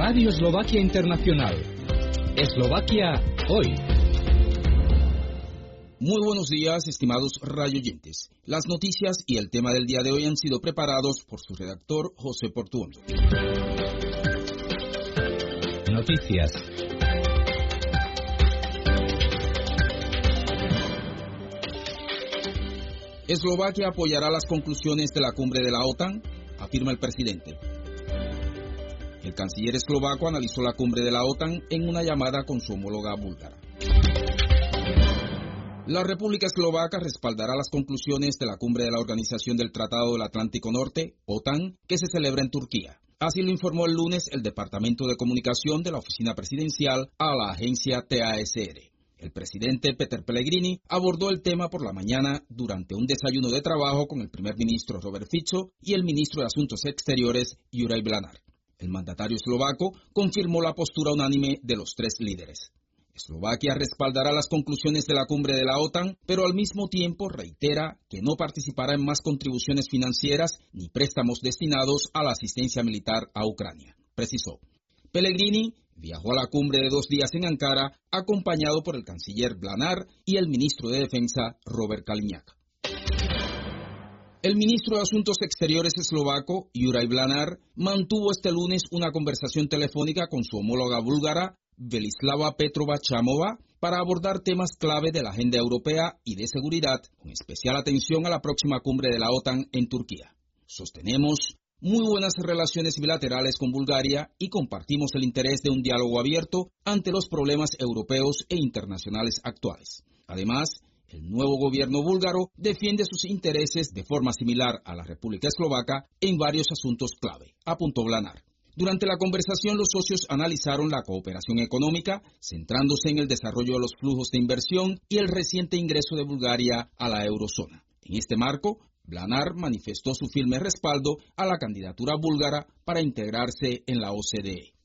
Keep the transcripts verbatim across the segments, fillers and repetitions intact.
Radio Eslovaquia Internacional. Eslovaquia hoy. Muy buenos días, estimados radioyentes. Las noticias y el tema del día de hoy han sido preparados por su redactor José Portuondo. Noticias. Eslovaquia apoyará las conclusiones de la cumbre de la OTAN, afirma el presidente. El canciller eslovaco analizó la cumbre de la OTAN en una llamada con su homóloga búlgara. La República Eslovaca respaldará las conclusiones de la cumbre de la Organización del Tratado del Atlántico Norte, OTAN, que se celebra en Turquía. Así lo informó el lunes el Departamento de Comunicación de la Oficina Presidencial a la agencia T A S R. El presidente Peter Pellegrini abordó el tema por la mañana durante un desayuno de trabajo con el primer ministro Robert Fico y el ministro de Asuntos Exteriores Juraj Blanár. El mandatario eslovaco confirmó la postura unánime de los tres líderes. Eslovaquia respaldará las conclusiones de la cumbre de la OTAN, pero al mismo tiempo reitera que no participará en más contribuciones financieras ni préstamos destinados a la asistencia militar a Ucrania, precisó. Pellegrini viajó a la cumbre de dos días en Ankara, acompañado por el canciller Blanár y el ministro de Defensa Robert Kaliňák. El ministro de Asuntos Exteriores eslovaco, Juraj Blanár, mantuvo este lunes una conversación telefónica con su homóloga búlgara, Velislava Petrova-Chamova, para abordar temas clave de la agenda europea y de seguridad, con especial atención a la próxima cumbre de la OTAN en Turquía. Sostenemos muy buenas relaciones bilaterales con Bulgaria y compartimos el interés de un diálogo abierto ante los problemas europeos e internacionales actuales. Además, el nuevo gobierno búlgaro defiende sus intereses de forma similar a la República Eslovaca en varios asuntos clave, apuntó Blanár. Durante la conversación, los socios analizaron la cooperación económica, centrándose en el desarrollo de los flujos de inversión y el reciente ingreso de Bulgaria a la eurozona. En este marco, Blanár manifestó su firme respaldo a la candidatura búlgara para integrarse en la O C D E.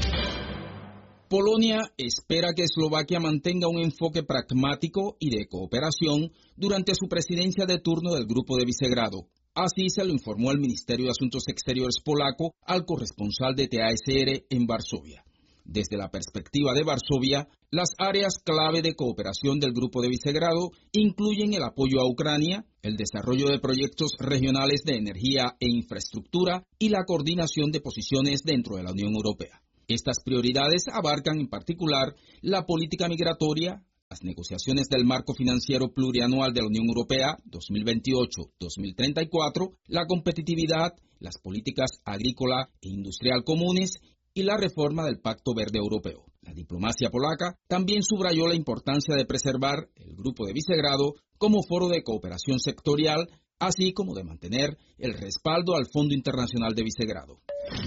Polonia espera que Eslovaquia mantenga un enfoque pragmático y de cooperación durante su presidencia de turno del Grupo de Visegrado. Así se lo informó el Ministerio de Asuntos Exteriores polaco al corresponsal de T A S R en Varsovia. Desde la perspectiva de Varsovia, las áreas clave de cooperación del Grupo de Visegrado incluyen el apoyo a Ucrania, el desarrollo de proyectos regionales de energía e infraestructura y la coordinación de posiciones dentro de la Unión Europea. Estas prioridades abarcan en particular la política migratoria, las negociaciones del marco financiero plurianual de la Unión Europea dos mil veintiocho a dos mil treinta y cuatro, la competitividad, las políticas agrícola e industrial comunes y la reforma del Pacto Verde Europeo. La diplomacia polaca también subrayó la importancia de preservar el Grupo de Visegrado como foro de cooperación sectorial, así como de mantener el respaldo al Fondo Internacional de Visegrado.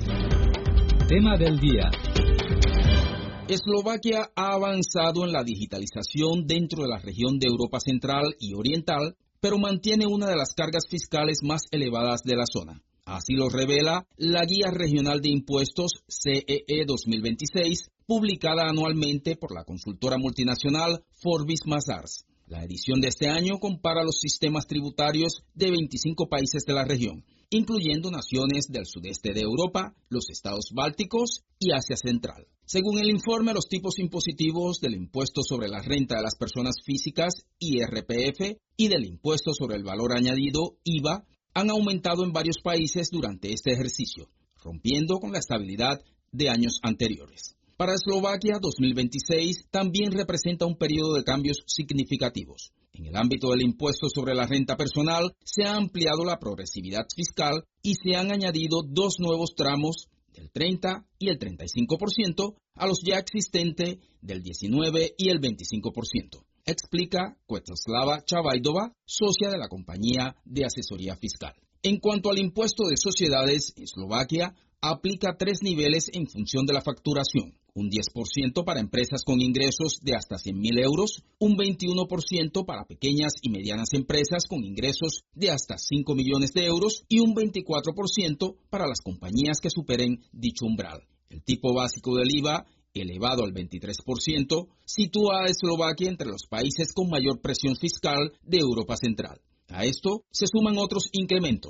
Tema del día. Eslovaquia ha avanzado en la digitalización dentro de la región de Europa Central y Oriental, pero mantiene una de las cargas fiscales más elevadas de la zona. Así lo revela la Guía Regional de Impuestos C E E dos mil veintiséis, publicada anualmente por la consultora multinacional Forbes Mazars. La edición de este año compara los sistemas tributarios de veinticinco países de la región, incluyendo naciones del sudeste de Europa, los estados bálticos y Asia Central. Según el informe, los tipos impositivos del impuesto sobre la renta de las personas físicas, I R P F, y del impuesto sobre el valor añadido, I V A, han aumentado en varios países durante este ejercicio, rompiendo con la estabilidad de años anteriores. Para Eslovaquia, dos mil veintiséis también representa un periodo de cambios significativos. En el ámbito del impuesto sobre la renta personal, se ha ampliado la progresividad fiscal y se han añadido dos nuevos tramos del treinta y el treinta y cinco por ciento a los ya existentes del diecinueve y el veinticinco por ciento, explica Květoslava Čavajdová, socia de la compañía de asesoría fiscal. En cuanto al impuesto de sociedades, Eslovaquia aplica tres niveles en función de la facturación. Un diez por ciento para empresas con ingresos de hasta cien mil euros, un veintiuno por ciento para pequeñas y medianas empresas con ingresos de hasta cinco millones de euros y un veinticuatro por ciento para las compañías que superen dicho umbral. El tipo básico del I V A, elevado al veintitrés por ciento, sitúa a Eslovaquia entre los países con mayor presión fiscal de Europa Central. A esto se suman otros incrementos,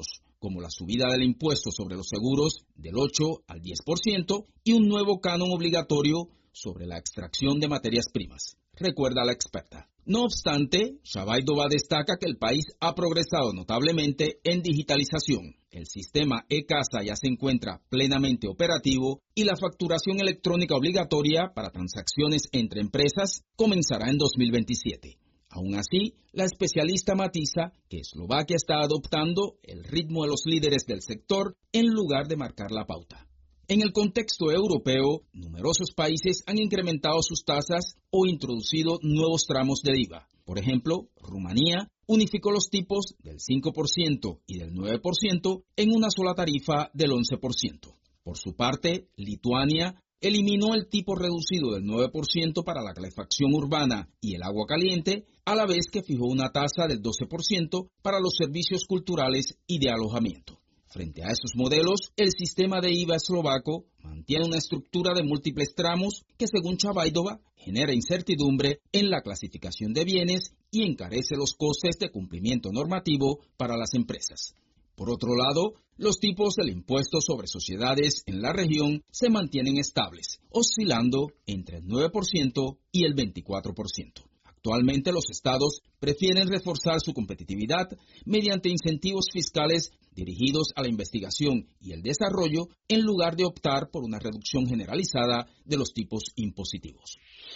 como la subida del impuesto sobre los seguros del ocho al diez por ciento y un nuevo canon obligatorio sobre la extracción de materias primas, recuerda la experta. No obstante, Shavaidova destaca que el país ha progresado notablemente en digitalización. El sistema e-Casa ya se encuentra plenamente operativo y la facturación electrónica obligatoria para transacciones entre empresas comenzará en dos mil veintisiete. Aún así, la especialista matiza que Eslovaquia está adoptando el ritmo de los líderes del sector en lugar de marcar la pauta. En el contexto europeo, numerosos países han incrementado sus tasas o introducido nuevos tramos de I V A. Por ejemplo, Rumanía unificó los tipos del cinco por ciento y del nueve por ciento en una sola tarifa del once por ciento. Por su parte, Lituania eliminó el tipo reducido del nueve por ciento para la calefacción urbana y el agua caliente, a la vez que fijó una tasa del doce por ciento para los servicios culturales y de alojamiento. Frente a esos modelos, el sistema de I V A eslovaco mantiene una estructura de múltiples tramos que, según Shavaidova, genera incertidumbre en la clasificación de bienes y encarece los costes de cumplimiento normativo para las empresas. Por otro lado, los tipos del impuesto sobre sociedades en la región se mantienen estables, oscilando entre el nueve por ciento y el veinticuatro por ciento. Actualmente los estados prefieren reforzar su competitividad mediante incentivos fiscales dirigidos a la investigación y el desarrollo en lugar de optar por una reducción generalizada de los tipos impositivos.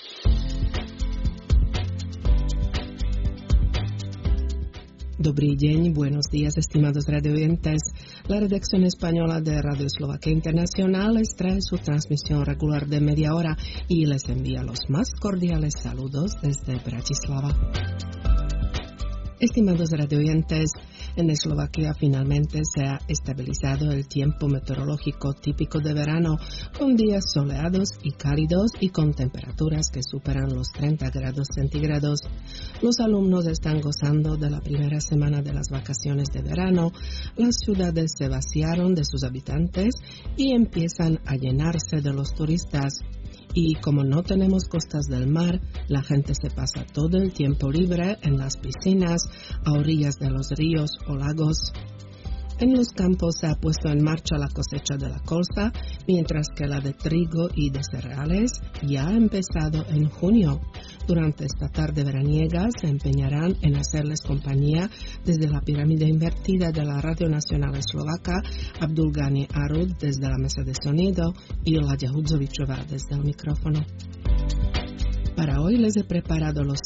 Dobrý deň, buenos días, estimados radioyentes. La redacción española de Radio Eslovaquia Internacional les trae su transmisión regular de media hora y les envía los más cordiales saludos desde Bratislava. Estimados radioyentes, en Eslovaquia finalmente se ha estabilizado el tiempo meteorológico típico de verano, con días soleados y cálidos y con temperaturas que superan los treinta grados centígrados. Los alumnos están gozando de la primera semana de las vacaciones de verano, las ciudades se vaciaron de sus habitantes y empiezan a llenarse de los turistas. Y como no tenemos costas del mar, la gente se pasa todo el tiempo libre en las piscinas, a orillas de los ríos o lagos. En los campos se ha puesto en marcha la cosecha de la colza, mientras que la de trigo y de cereales ya ha empezado en junio. Durante esta tarde veraniega se empeñarán en hacerles compañía desde la pirámide invertida de la Radio Nacional Eslovaca, Abdulgani Arud desde la mesa de sonido y Oladia Hudzovičová desde el micrófono. Para hoy les he preparado los